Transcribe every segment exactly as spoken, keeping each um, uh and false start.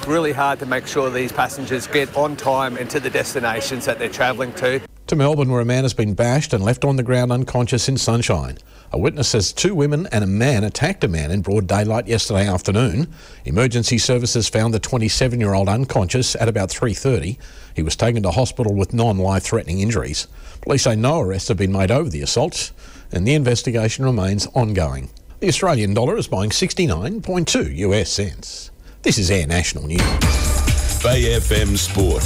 really hard to make sure these passengers get on time and to the destinations that they're travelling to. To Melbourne, where a man has been bashed and left on the ground unconscious in Sunshine. A witness says two women and a man attacked a man in broad daylight yesterday afternoon. Emergency services found the twenty-seven-year-old unconscious at about three thirty. He was taken to hospital with non-life-threatening injuries. Police say no arrests have been made over the assaults, and the investigation remains ongoing. The Australian dollar is buying sixty-nine point two U S cents. This is Air National News. Bay F M Sport.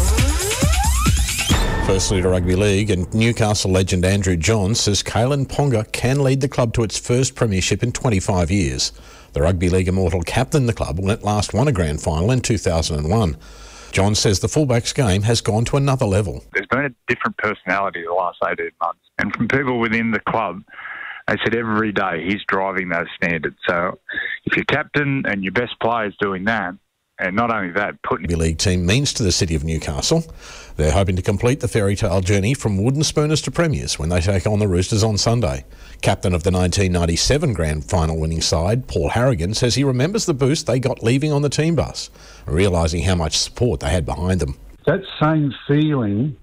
Firstly to rugby league, and Newcastle legend Andrew Johns says Kalen Ponga can lead the club to its first premiership in twenty-five years. The rugby league immortal captained the club when it last won a grand final in two thousand one. Johns says the fullback's game has gone to another level. There's been a different personality the last eighteen months, and from people within the club, they said every day he's driving those standards. So if your captain and your best player is doing that, and not only that, putting the league team means to the city of Newcastle. They're hoping to complete the fairy tale journey from wooden spooners to premiers when they take on the Roosters on Sunday. Captain of the nineteen ninety-seven grand final winning side, Paul Harrigan, says he remembers the boost they got leaving on the team bus, realising how much support they had behind them. That same feeling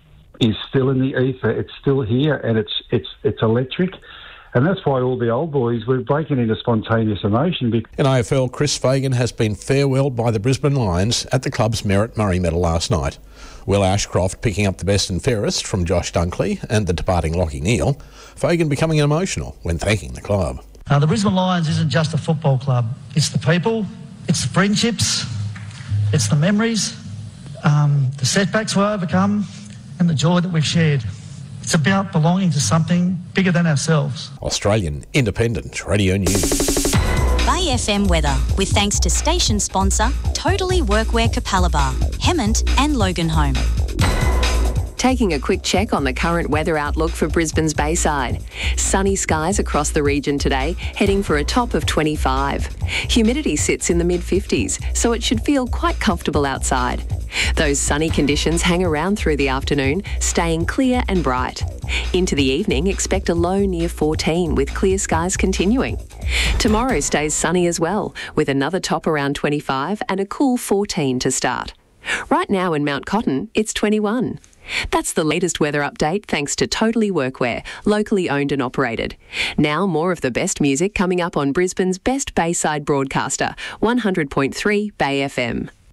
is still in the ether. It's still here, and it's it's it's electric. And that's why all the old boys were breaking into spontaneous emotion. In A F L, Chris Fagan has been farewelled by the Brisbane Lions at the club's Merritt Murray Medal last night. Will Ashcroft picking up the best and fairest from Josh Dunkley and the departing Lachie Neale. Fagan becoming emotional when thanking the club. Uh, the Brisbane Lions isn't just a football club. It's the people, it's the friendships, it's the memories, um, the setbacks we overcome, and the joy that we've shared. It's about belonging to something bigger than ourselves. Australian Independent Radio News. Bay F M weather, with thanks to station sponsor Totally Workwear Capalaba, Hemmant and Loganholme. Taking a quick check on the current weather outlook for Brisbane's Bayside. Sunny skies across the region today, heading for a top of twenty-five. Humidity sits in the mid fifties, so it should feel quite comfortable outside. Those sunny conditions hang around through the afternoon, staying clear and bright. Into the evening, expect a low near fourteen, with clear skies continuing. Tomorrow stays sunny as well, with another top around twenty-five and a cool fourteen to start. Right now in Mount Cotton, it's twenty-one. That's the latest weather update thanks to Totally Workwear, locally owned and operated. Now more of the best music coming up on Brisbane's best Bayside broadcaster, one hundred point three Bay F M.